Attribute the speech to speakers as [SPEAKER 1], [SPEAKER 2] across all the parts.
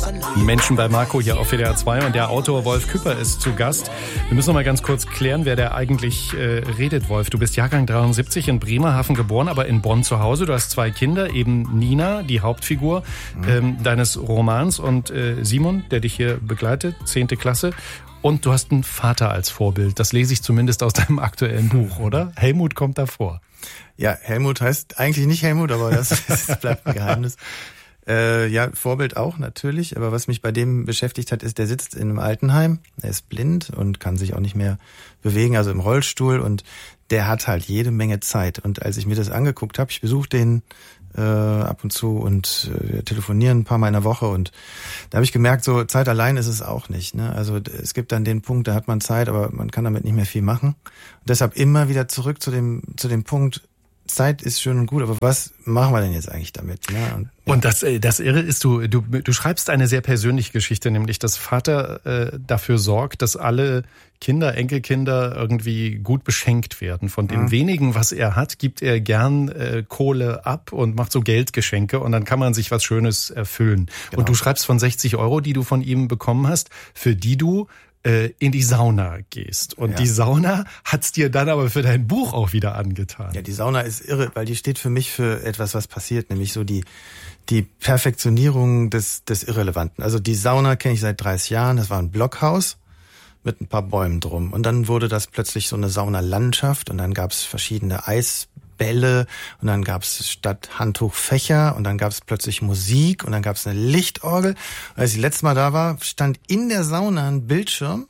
[SPEAKER 1] Menschen bei Marco hier auf WDR 2 und der Autor Wolf Küpper ist zu Gast. Wir müssen noch mal ganz kurz klären, wer der eigentlich redet, Wolf. Du bist Jahrgang 73 in Bremerhaven geboren, aber in Bonn zu Hause. Du hast 2 Kinder, eben Nina, die Hauptfigur deines Romans, und Simon, der dich hier begleitet, 10. Klasse. Und du hast einen Vater als Vorbild. Das lese ich zumindest aus deinem aktuellen Buch, oder? Helmut kommt davor.
[SPEAKER 2] Ja, Helmut heißt eigentlich nicht Helmut, aber das bleibt ein Geheimnis. Ja, Vorbild auch natürlich, aber was mich bei dem beschäftigt hat, ist, der sitzt in einem Altenheim, er ist blind und kann sich auch nicht mehr bewegen, also im Rollstuhl, und der hat halt jede Menge Zeit. Und als ich mir das angeguckt habe, ich besuche den ab und zu und wir telefonieren ein paar Mal in der Woche, und da habe ich gemerkt, so Zeit allein ist es auch nicht, ne? Also es gibt dann den Punkt, da hat man Zeit, aber man kann damit nicht mehr viel machen. Und deshalb immer wieder zurück zu dem Punkt, Zeit ist schön und gut, aber was machen wir denn jetzt eigentlich damit? Ne?
[SPEAKER 1] Und das Irre ist, du schreibst eine sehr persönliche Geschichte, nämlich dass Vater dafür sorgt, dass alle Kinder, Enkelkinder irgendwie gut beschenkt werden. Von dem wenigen, was er hat, gibt er gern Kohle ab und macht so Geldgeschenke, und dann kann man sich was Schönes erfüllen. Genau. Und du schreibst von 60 €, die du von ihm bekommen hast, für die du in die Sauna gehst. Und die Sauna hat's dir dann aber für dein Buch auch wieder angetan.
[SPEAKER 2] Ja, die Sauna ist irre, weil die steht für mich für etwas, was passiert, nämlich so die Perfektionierung des Irrelevanten. Also die Sauna kenne ich seit 30 Jahren, das war ein Blockhaus mit ein paar Bäumen drum. Und dann wurde das plötzlich so eine Saunalandschaft, und dann gab's verschiedene Eisbälle, und dann gab's statt Handtuch Fächer, und dann gab's plötzlich Musik, und dann gab's eine Lichtorgel. Und als ich letztes Mal da war, stand in der Sauna ein Bildschirm,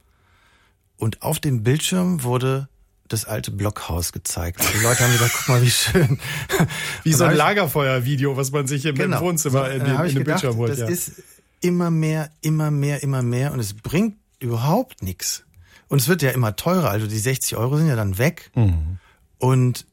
[SPEAKER 2] und auf dem Bildschirm wurde das alte Blockhaus gezeigt. Und die Leute haben gesagt, guck mal, wie schön.
[SPEAKER 1] Wie so ein Lagerfeuervideo, was man sich im Wohnzimmer in den Bildschirm holt.
[SPEAKER 2] Das ist immer mehr, und es bringt überhaupt nichts. Und es wird ja immer teurer, also die 60 € sind ja dann weg. Und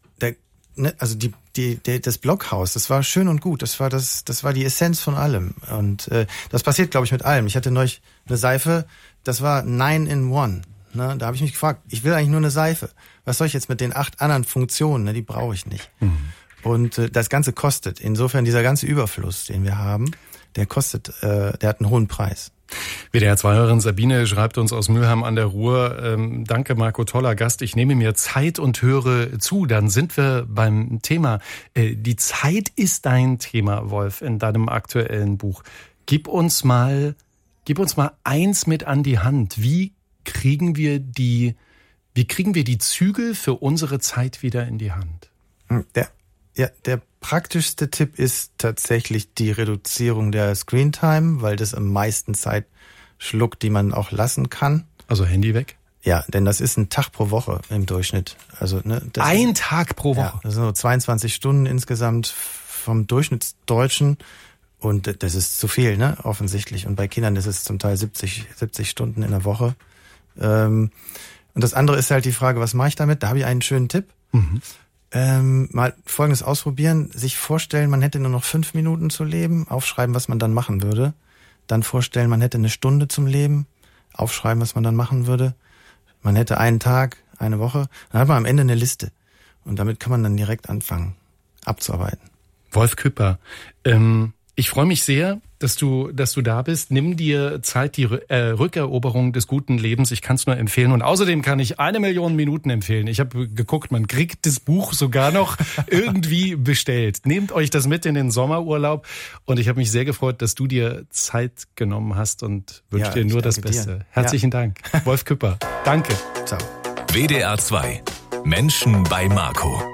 [SPEAKER 2] das Blockhaus, das war schön und gut, das war die Essenz von allem. Und das passiert, glaube ich, mit allem. Ich hatte neulich eine Seife, das war 9 in 1. Ne? Da habe ich mich gefragt, ich will eigentlich nur eine Seife. Was soll ich jetzt mit den 8 anderen Funktionen? Ne? Die brauche ich nicht. Und das Ganze kostet. Insofern dieser ganze Überfluss, den wir haben, der hat einen hohen Preis.
[SPEAKER 1] WDR-2-Hörerin Sabine schreibt uns aus Mülheim an der Ruhr: Danke Marco, toller Gast. Ich nehme mir Zeit und höre zu. Dann sind wir beim Thema. Die Zeit ist dein Thema, Wolf, in deinem aktuellen Buch. Gib uns mal eins mit an die Hand. Wie kriegen wir die Zügel für unsere Zeit wieder in die Hand?
[SPEAKER 2] Der praktischste Tipp ist tatsächlich die Reduzierung der Screentime, weil das am meisten Zeit schluckt, die man auch lassen kann.
[SPEAKER 1] Also Handy weg?
[SPEAKER 2] Ja, denn das ist ein Tag pro Woche im Durchschnitt. Also
[SPEAKER 1] ein Tag pro Woche?
[SPEAKER 2] Ja, das sind so 22 Stunden insgesamt vom Durchschnittsdeutschen, und das ist zu viel, ne, offensichtlich. Und bei Kindern ist es zum Teil 70 Stunden in der Woche. Und das andere ist halt die Frage, was mache ich damit? Da habe ich einen schönen Tipp. Mal Folgendes ausprobieren, sich vorstellen, man hätte nur noch 5 Minuten zu leben, aufschreiben, was man dann machen würde. Dann vorstellen, man hätte eine Stunde zum Leben, aufschreiben, was man dann machen würde. Man hätte einen Tag, eine Woche, dann hat man am Ende eine Liste. Und damit kann man dann direkt anfangen, abzuarbeiten.
[SPEAKER 1] Wolf Küpper, ich freue mich sehr, dass du da bist. Nimm dir Zeit, die Rückeroberung des guten Lebens. Ich kann es nur empfehlen. Und außerdem kann ich 1 Million Minuten empfehlen. Ich habe geguckt, man kriegt das Buch sogar noch irgendwie bestellt. Nehmt euch das mit in den Sommerurlaub. Und ich habe mich sehr gefreut, dass du dir Zeit genommen hast, und wünsche dir nur das Beste. Herzlichen Dank. Wolf Küpper, danke.
[SPEAKER 2] Ciao.
[SPEAKER 3] WDR 2. Menschen bei Marco.